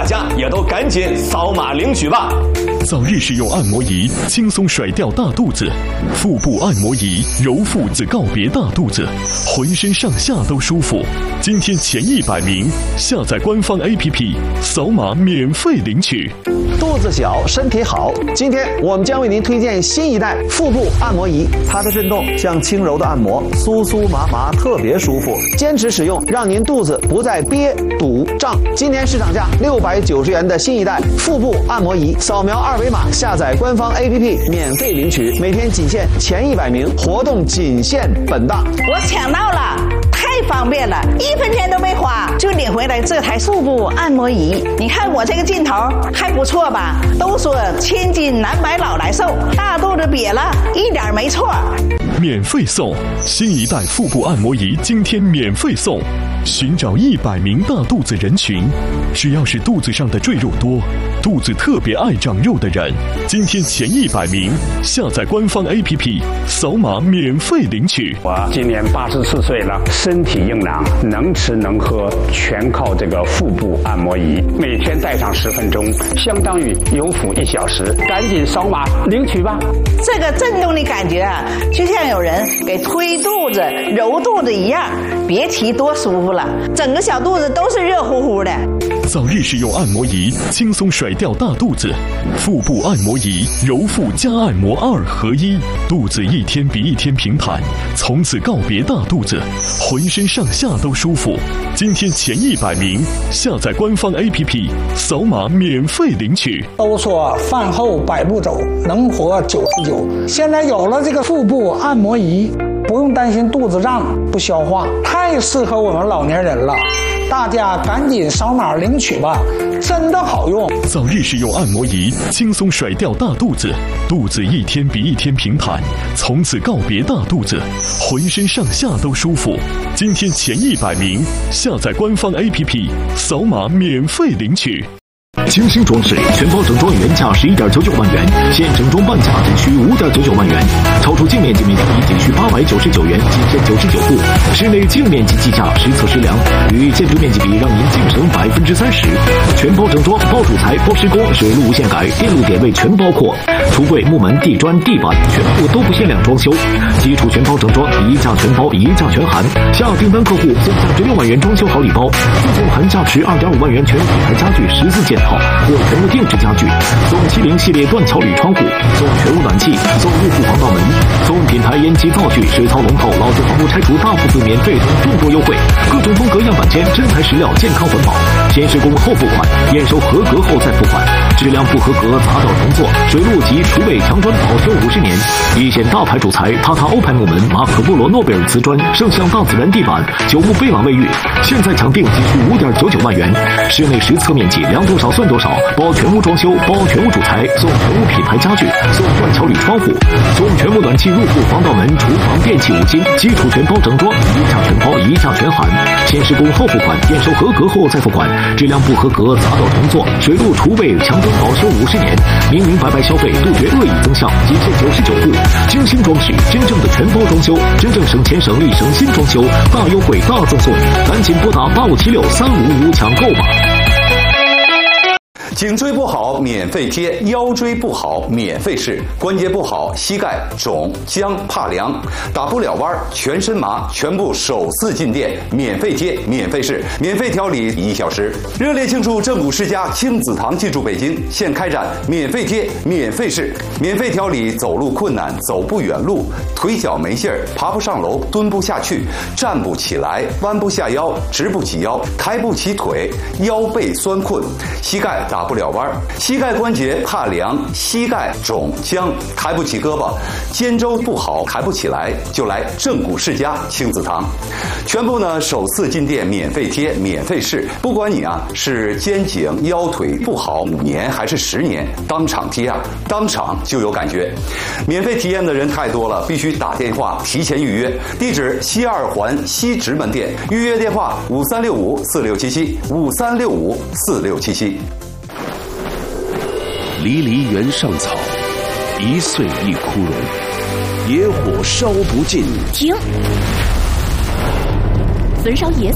家也都赶紧扫码领取吧。 早日使用按摩仪，轻松甩掉大肚子；腹部按摩仪，揉腹子告别大肚子，浑身上下都舒服。今天前100名下载官方 APP， 扫码免费领取。 肚子小，身体好。今天我们将为您推荐新一代腹部按摩仪，它的震动像轻柔的按摩，酥酥麻麻，特别舒服。坚持使用，让您肚子不再憋、堵、胀。今天市场价690元的新一代腹部按摩仪，扫描2维码下载官方 APP 免费领取，每天仅限前100名，活动仅限本档。 我抢到了，太方便了，1分钱都没花就领回来这台腹部按摩仪。你看我这个劲头还不错吧？都说千金难买老来瘦，大肚子瘪了一点没错。 免费送新一代腹部按摩仪，今天免费送。寻找100名大肚子人群，只要是肚子上的赘肉多、肚子特别爱长肉的人，今天前100名下载官方 APP， 扫码免费领取。 我今年84岁了，身体硬朗，能吃能喝，全靠这个腹部按摩仪。每天戴上10分钟，相当于有腹1小时。赶紧扫码领取吧！ 这个震动的感觉啊，就像有人给推肚子、揉肚子一样，别提多舒服了。整个小肚子都是热乎乎的。 早日使用按摩仪，轻松甩掉大肚子。腹部按摩仪，揉腹加按摩2合1，肚子一天比一天平坦，从此告别大肚子，浑身上下都舒服。今天前100名下载官方 APP， 扫码免费领取。 都说饭后百步走，能活99。现在有了这个腹部按摩仪，不用担心肚子胀不消化，太适合我们老年人了。大家赶紧扫码领取吧，真的好用。 早日使用按摩仪，轻松甩掉大肚子，肚子一天比一天平坦，从此告别大肚子，浑身上下都舒服。今天前100名下载官方 APP， 扫码免费领取。 精心装饰全包整装原价11.99万元，现整装半价仅需5.99万元，超出净面积面积仅需899元，仅限99户。室内净面积计价实测实量，与建筑面积比让您净省30%。全包整装，包主材、包施工、水路无限改，电路点位全包括，橱柜、木门、地砖、地板全部都不限量装修。基础全包整装，一价全包，一价全含。下订单客户送价值6万元装修好礼包，附送含价值2.5万元全品牌家具14件套或全屋定制家具，送70系列断桥铝窗户，送全屋暖气，送入户防盗门，送品牌烟机灶具、水槽龙头、老旧房屋拆除大幅度免费等众多优惠，各种风格样板间真材实料，健康环保，先施工后付款，验收合格后再付款，质量不合格砸掉重做，水路及厨卫墙砖保修50年，一线大牌主材塔塔欧派木门、马可波罗诺贝尔瓷砖、圣象大自然地板、9木贝朗卫浴，现在抢订仅需5.99万元，室内实测面积量多少算多少，包全屋装修，包全屋主材，送全屋品牌家具，送断桥铝窗户，送全屋暖气、入户防盗门、厨房电器5金，基础全包整装，一价全包，一价全含，先施工后付款，验收合格后再付款，质量不合格砸掉重做，水路厨卫墙砖保修50年，明明白白消费，杜绝恶意增项，仅限99户，精心装饰，真正的全包装修，真正省钱省力省心装修，大优惠大赠送，赶紧拨打85763555抢购吧。 颈椎不好免费贴，腰椎不好免费试，关节不好膝盖肿僵怕凉打不了弯全身麻，全部首次进店免费贴免费试，免费调理1小时。热烈庆祝正骨世家亲子堂进驻北京，现开展免费贴免费试，免费调理走路困难、走不远路、腿脚没劲儿、爬不上楼、蹲不下去、站不起来、弯不下腰、直不起腰、抬不起腿、腰背酸困、膝盖打不了弯，膝盖关节怕凉、膝盖肿僵、抬不起胳膊、肩周不好抬不起来，就来正骨世家亲子堂。全部呢首次进店免费贴免费试，不管你是肩颈腰腿不好5年还是10年，当场贴当场就有感觉。免费体验的人太多了，必须打电话提前预约。地址西2环西直门店，预约电话5365467753654677。 离离原上草，一岁一枯荣。野火烧不尽。 停！焚烧野